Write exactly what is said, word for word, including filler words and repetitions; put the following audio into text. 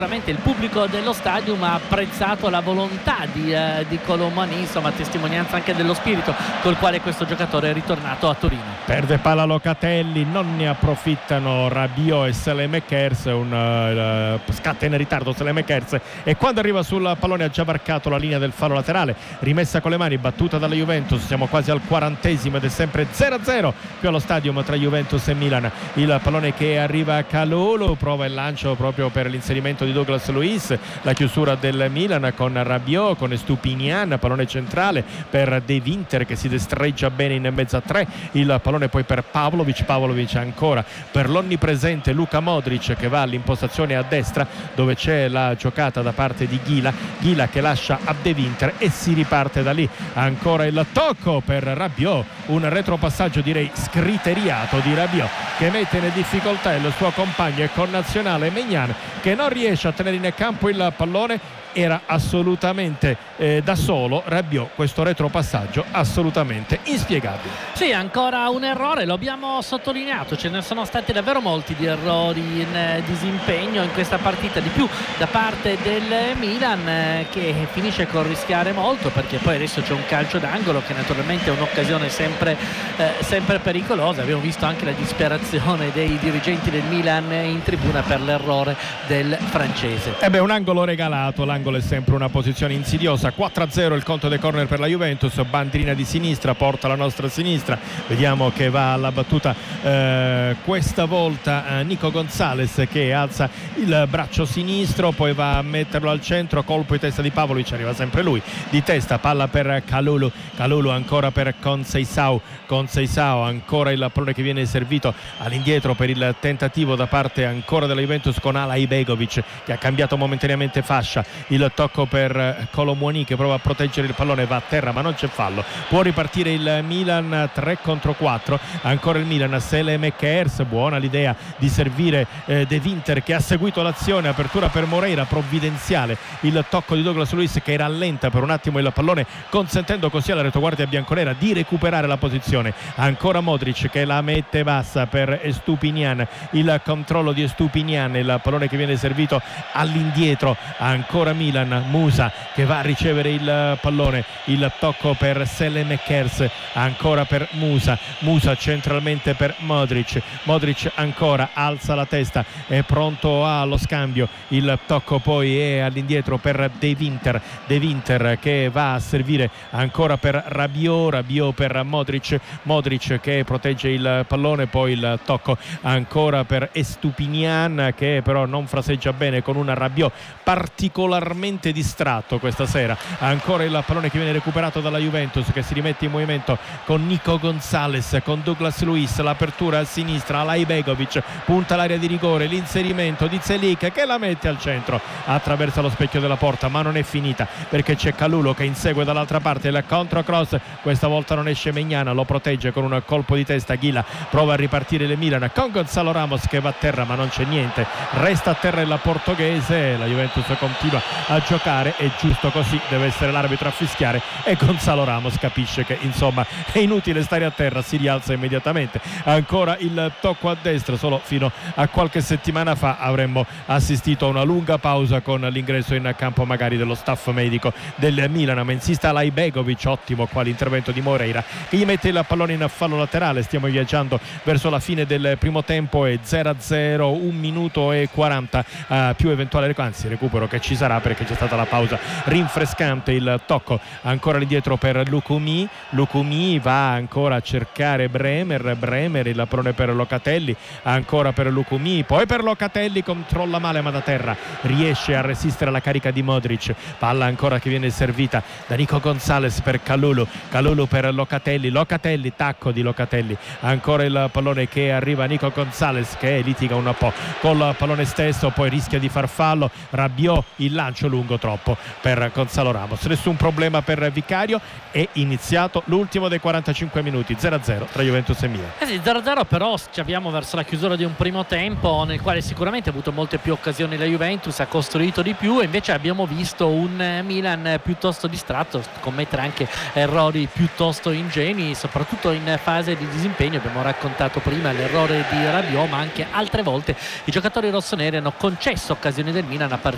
Sicuramente il pubblico dello stadium ha apprezzato la volontà di, eh, di Kolo Muani, insomma testimonianza anche dello spirito col quale questo giocatore è ritornato a Torino. Perde palla Locatelli, non ne approfittano Rabiot e Saelemaekers, un uh, scatta in ritardo Saelemaekers, e quando arriva sul pallone ha già varcato la linea del fallo laterale, rimessa con le mani, battuta dalla Juventus. Siamo quasi al quarantesimo ed è sempre zero a zero qui allo stadium tra Juventus e Milan. Il pallone che arriva a Kalulu, prova il lancio proprio per l'inserimento di Douglas Luiz, la chiusura del Milan con Rabiot, con Stupinian, pallone centrale per De Winter che si destreggia bene in mezzo a tre, il pallone poi per Pavlovic, Pavlovic ancora per l'onnipresente Luka Modric che va all'impostazione a destra dove c'è la giocata da parte di Ghila, Ghila che lascia a De Winter e si riparte da lì. Ancora il tocco per Rabiot, un retropassaggio direi scriteriato di Rabiot che mette in difficoltà il suo compagno e connazionale Maignan che non riesce a tenere in campo il pallone. Era assolutamente eh, da solo Rabiot, questo retropassaggio assolutamente inspiegabile. Sì, ancora un errore, lo abbiamo sottolineato, ce ne sono stati davvero molti di errori in eh, disimpegno in questa partita, di più da parte del Milan eh, che finisce con rischiare molto, perché poi adesso c'è un calcio d'angolo che naturalmente è un'occasione sempre, eh, sempre pericolosa. Abbiamo visto anche la disperazione dei dirigenti del Milan in tribuna per l'errore del francese. E beh, un angolo regalato, l'angolo è sempre una posizione insidiosa. Quattro a zero il conto dei corner per la Juventus, bandierina di sinistra, porta la nostra sinistra, vediamo che va alla battuta eh, questa volta eh, Nico Gonzalez che alza il braccio sinistro, poi va a metterlo al centro, colpo di testa di Pavlovic, arriva sempre lui di testa, palla per Kalulu, Kalulu ancora per Conceição, Conceição ancora il pallone che viene servito all'indietro per il tentativo da parte ancora della Juventus con Alaibegovic che ha cambiato momentaneamente fascia. Il tocco per Kolo Muani che prova a proteggere il pallone, va a terra ma non c'è fallo, può ripartire il Milan tre contro quattro, ancora il Milan. Saelemaekers, buona l'idea di servire eh, De Winter che ha seguito l'azione, apertura per Moreira, provvidenziale il tocco di Douglas Luiz che rallenta per un attimo il pallone consentendo così alla retoguardia bianconera di recuperare la posizione. Ancora Modric che la mette bassa per Stupinian, il controllo di Stupinian, il pallone che viene servito all'indietro, ancora Milan, Musa che va a ricevere il pallone, il tocco per Saelemaekers, ancora per Musa, Musa centralmente per Modric, Modric ancora alza la testa, è pronto allo scambio, il tocco poi è all'indietro per De Winter, De Winter che va a servire ancora per Rabiot, Rabiot per Modric, Modric che protegge il pallone, poi il tocco ancora per Stupinian che però non fraseggia bene con un Rabiot particolarmente distratto questa sera. Ancora il pallone che viene recuperato dalla Juventus che si rimette in movimento con Nico Gonzalez, con Douglas Luiz, l'apertura a sinistra, Alaibegovic punta l'area di rigore, l'inserimento di Zelik che la mette al centro, attraversa lo specchio della porta ma non è finita perché c'è Kalulu che insegue dall'altra parte il controcross, questa volta non esce Maignan, lo protegge con un colpo di testa, Ghila prova a ripartire il Milan con Gonzalo Ramos che va a terra ma non c'è niente, resta a terra il portoghese, la Juventus continua a giocare, è giusto così, deve essere l'arbitro a fischiare e Gonzalo Ramos capisce che insomma è inutile stare a terra, si rialza immediatamente. Ancora il tocco a destra, solo fino a qualche settimana fa avremmo assistito a una lunga pausa con l'ingresso in campo magari dello staff medico del Milan, ma insiste Alaibegovic, ottimo qua l'intervento di Moreira che gli mette il pallone in fallo laterale. Stiamo viaggiando verso la fine del primo tempo e zero a zero, un minuto e quaranta uh, più eventuale anzi recupero che ci sarà perché c'è stata la pausa rinfrescante. Il tocco ancora lì dietro per Lukumi, Lukumi va ancora a cercare Bremer, Bremer il pallone per Locatelli, ancora per Lukumi, poi per Locatelli, controlla male ma da terra riesce a resistere alla carica di Modric, palla ancora che viene servita da Nico Gonzalez per Kalulu, Kalulu per Locatelli, Locatelli, tacco di Locatelli, ancora il pallone che arriva a Nico Gonzalez che litiga un po' col pallone stesso, poi rischia di far fallo, Rabiot, il lancio lungo troppo per Gonzalo Ramos, nessun problema per Vicario. È iniziato l'ultimo dei quarantacinque minuti, zero a zero tra Juventus e Milan. Eh sì, zero a zero, però ci abbiamo verso la chiusura di un primo tempo nel quale sicuramente ha avuto molte più occasioni la Juventus, ha costruito di più e invece abbiamo visto un Milan piuttosto distratto, commettere anche errori piuttosto ingenui, soprattutto in fase di disimpegno. Abbiamo raccontato prima l'errore di Rabiot, ma anche altre volte i giocatori rossoneri hanno concesso occasioni del Milan a partire